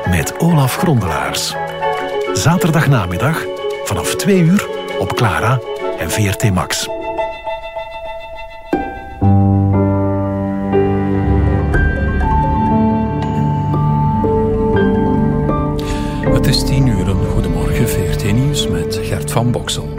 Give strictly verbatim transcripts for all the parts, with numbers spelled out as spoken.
met Olaf Grondelaars. Zaterdagnamiddag vanaf twee uur op Clara en V R T Max. Het is tien uur, een goedemorgen, V R T Nieuws met Gert van Boksel.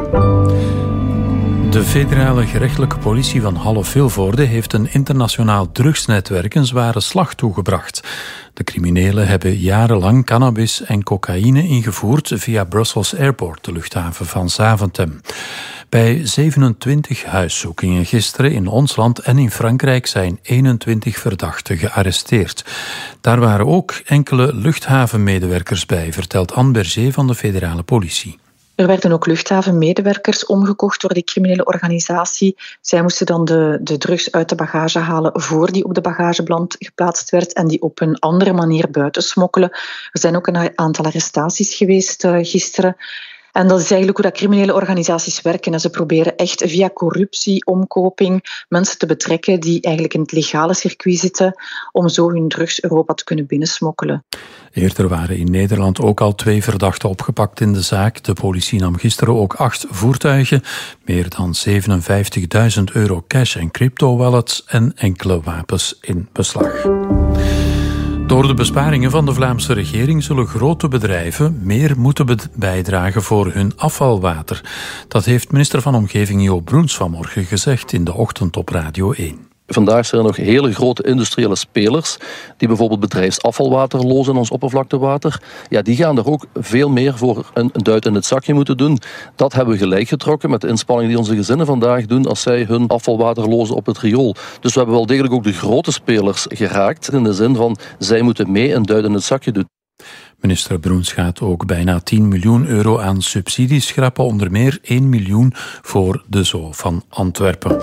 De federale gerechtelijke politie van Halle-Vilvoorde heeft een internationaal drugsnetwerk een zware slag toegebracht. De criminelen hebben jarenlang cannabis en cocaïne ingevoerd via Brussels Airport, de luchthaven van Zaventem. Bij zevenentwintig huiszoekingen gisteren in ons land en in Frankrijk zijn eenentwintig verdachten gearresteerd. Daar waren ook enkele luchthavenmedewerkers bij, vertelt Anne Berger van de federale politie. Er werden ook luchthavenmedewerkers omgekocht door die criminele organisatie. Zij moesten dan de, de drugs uit de bagage halen voor die op de bagageband geplaatst werd en die op een andere manier buiten smokkelen. Er zijn ook een aantal arrestaties geweest uh, gisteren. En dat is eigenlijk hoe dat criminele organisaties werken. En ze proberen echt via corruptie, omkoping, mensen te betrekken die eigenlijk in het legale circuit zitten om zo hun drugs Europa te kunnen binnensmokkelen. Eerder waren in Nederland ook al twee verdachten opgepakt in de zaak. De politie nam gisteren ook acht voertuigen, meer dan zevenenvijftigduizend euro cash en crypto-wallets en enkele wapens in beslag. Door de besparingen van de Vlaamse regering zullen grote bedrijven meer moeten bijdragen voor hun afvalwater. Dat heeft minister van Omgeving Jo Broens vanmorgen gezegd in de ochtend op Radio één. Vandaag zijn er nog hele grote industriële spelers die bijvoorbeeld bedrijfsafvalwater lozen in ons oppervlaktewater. Ja, die gaan er ook veel meer voor een duit in het zakje moeten doen. Dat hebben we gelijk getrokken met de inspanningen die onze gezinnen vandaag doen als zij hun afvalwater lozen op het riool. Dus we hebben wel degelijk ook de grote spelers geraakt in de zin van zij moeten mee een duit in het zakje doen. Minister Broens gaat ook bijna tien miljoen euro aan subsidies schrappen, onder meer één miljoen voor de Zoo van Antwerpen.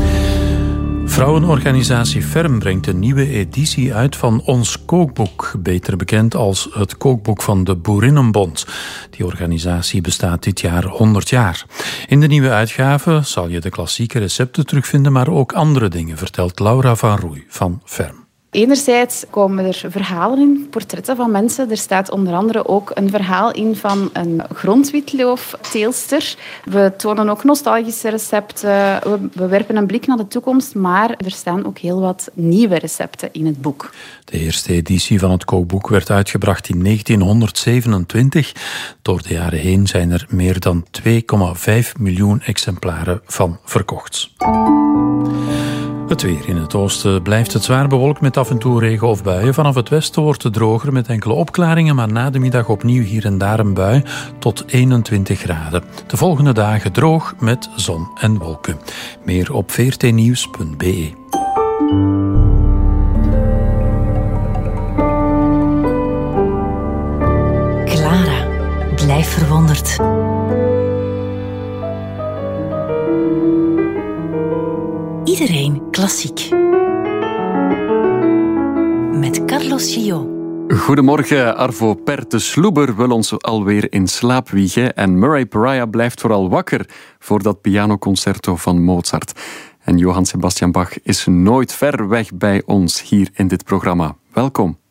Vrouwenorganisatie Ferm brengt een nieuwe editie uit van Ons Kookboek, beter bekend als het kookboek van de Boerinnenbond. Die organisatie bestaat dit jaar honderd jaar. In de nieuwe uitgave zal je de klassieke recepten terugvinden, maar ook andere dingen, vertelt Laura van Roei van Ferm. Enerzijds komen er verhalen in, portretten van mensen. Er staat onder andere ook een verhaal in van een grondwitloofteelster. We tonen ook nostalgische recepten. We, we werpen een blik naar de toekomst, maar er staan ook heel wat nieuwe recepten in het boek. De eerste editie van het kookboek werd uitgebracht in negentienhonderdzevenentwintig. Door de jaren heen zijn er meer dan twee komma vijf miljoen exemplaren van verkocht. Het weer. In het oosten blijft het zwaar bewolkt met af en toe regen of buien. Vanaf het westen wordt het droger met enkele opklaringen, maar na de middag opnieuw hier en daar een bui tot eenentwintig graden. De volgende dagen droog met zon en wolken. Meer op v r t nieuws punt b e. Clara, blijf verwonderd. Iedereen klassiek. Met Carlos Gillot. Goedemorgen, Arvo Pärt de Sloeber wil ons alweer in slaap wiegen en Murray Pariah blijft vooral wakker voor dat pianoconcerto van Mozart. En Johann Sebastian Bach is nooit ver weg bij ons hier in dit programma. Welkom.